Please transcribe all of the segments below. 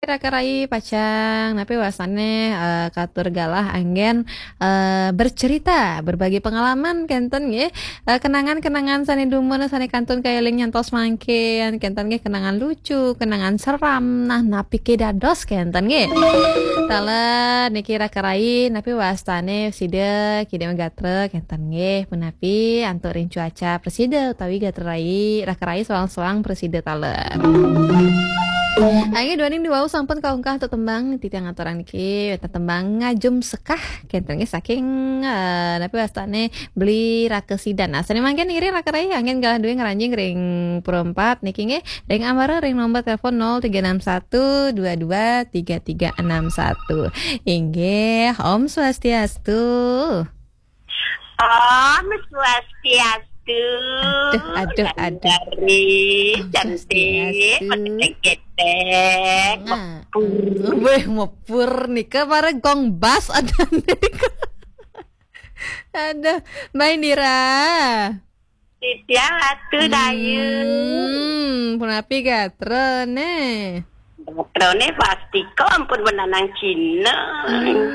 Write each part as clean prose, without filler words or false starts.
kira-kirai pacang tapi wasane katur galah anggen bercerita berbagi pengalaman kenten nggih kenangan-kenangan sane dumun sane kantun kaeling nyantos mangkin kenten nggih kenangan lucu kenangan seram nah napi ke dados kenten nggih tala niki kira-kirai napi wasane sida kide megatre kenten nggih punapi antuk ring cuaca presida utawi gatrai kira-kirai soang-soang presida tala Angin dua ning diwau sampun kaungkah tetembang titiang aturan niki tetembang ngajum sekah kentenge saking napi wastane beli rakesidan. Asane mangken iri rakarai angin galah duwe ngaranjing ring perempat niki nggih ring amara ring nomor telepon 0361223361. Inggih Om Swastiastu. Om Swastiastu. Aduh. Cantik, ketek, mepur nika para gong bas ada nika. Ada main dira. Titiang atu dayu. Punapi gatre ne. Gatrone pasti kok ampun benanang Cina.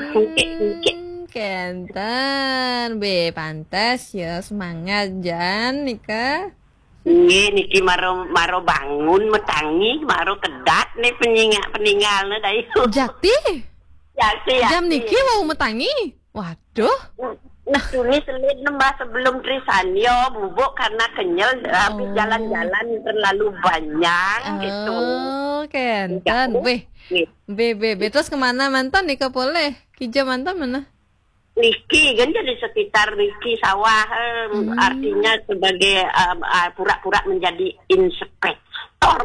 Kenten be pantes ya semangat jan nika niki maro bangun metangi maro kedat nih peninggalnya dari Jakti jam niki mau metangi waduh tulis selit nembah sebelum Trisanyo bubuk karena kenyal habis jalan-jalan terlalu banyak gitu kenten be terus kemana mantan nika boleh kija mantan mana Niki kan jadi sekitar Niki sawah artinya sebagai pura-pura menjadi inspektor.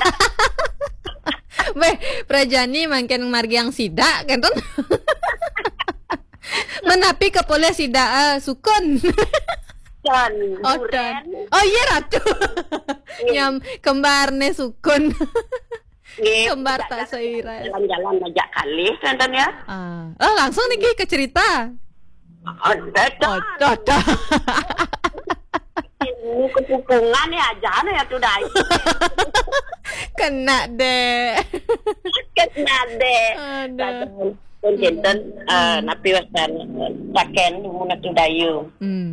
Prajani mangken margiang sida kan ton. Menapi ke poleh sida sukun. Dan Oh iya ratu. Nyam kembarne sukun. Kembar tak seira. Jalan-jalan ajak kali kan ya. Langsung nih ke cerita. Ada. Ini kepupungan ya aja ya tuh dai. Kena deh. Ada. Konjenten napi wasan paken mun atu dayu.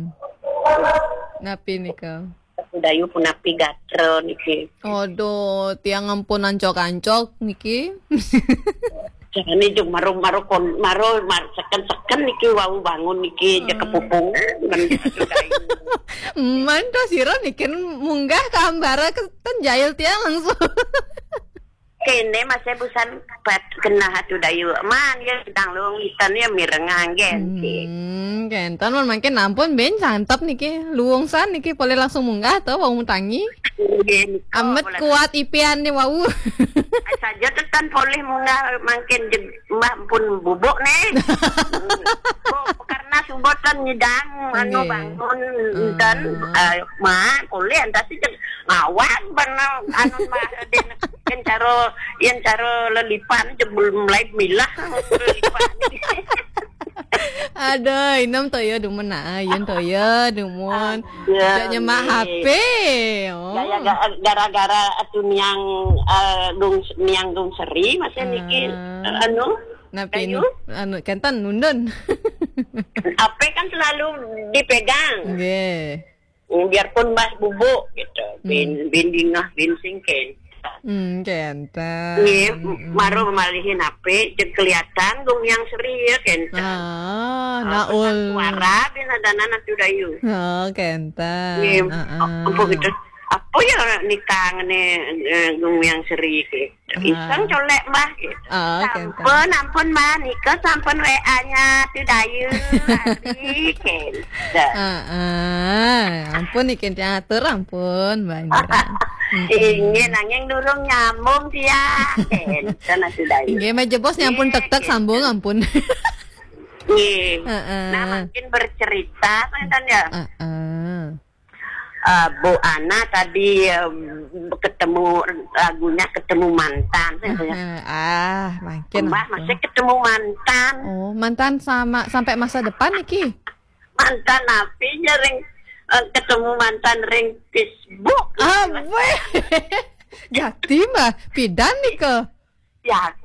Napi nih kau. Dayu pun napi gatro niki. Aduh, tiang ampun ancok-ancok niki. Jangan nih jung maro seken niki wau bangun niki je kepupungan kan dayu. Manto sira niki munggah kambara keten jail tiang langsung. Kene masih busan kena hatu dayu man ya sedang luang litan ya mirengang genti. Kentan man mangke nampun ben santap niki luwung san niki boleh langsung munggah to wau mutangi. Amet kuat ipian ni wau. Saja tetan boleh munggah mangken mbah pun bubuk nih. Karena subotan nyedang anu bangun dan mah boleh anta sih ngawang benar anu mah den cara lelipan jebul mulai milah lelipan. Aduh, inam toyo dumun yen toyo dumun. Jak nyemak HP. Gara-gara atu niang dung seri masih niki anu napi anu kenten nundun. HP kan selalu dipegang. Nggih. Biarpun mas bubuk gitu. Bin dingah bin singken. Kenten. Maro malihin HP jeung kelihatan gung yang seri ya kenten. Naul. Suara bin adana atu dayu. Kenten. Apa gitu. Apa ya nikah ngene gung yang seri gitu. Iseng colek mbah gitu. Ampun mah nikah sampun WA-nya tu dayu hari kenten. Ampun ikin atur ampun banyak. Ingin nanging durung nyambung dia. Kenten atu dayu. Nggih meja bos nyampun tek-tek sambung ampun. Nggih. Nah mungkin bercerita kan ya. Bu Ana tadi ketemu lagunya ketemu mantan. Makin. Mbak masih ketemu mantan. Oh, mantan sampai masa depan niki. Mantan api ring ketemu mantan ring Facebook. Jakti mah pidan nih ke. Ya.